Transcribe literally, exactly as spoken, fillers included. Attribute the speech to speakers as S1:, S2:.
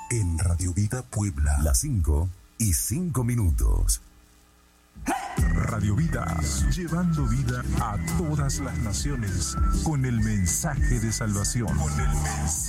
S1: en Radio Vida Puebla. Las cinco y cinco minutos. Radio Vida, llevando vida a todas las naciones con el mensaje de salvación. Con el mensaje.